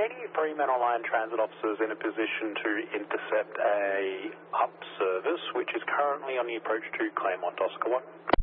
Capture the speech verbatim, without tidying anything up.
any Fremantle Line Transit officers in a position to intercept a up service which is currently on the approach to Claremont Oscar one?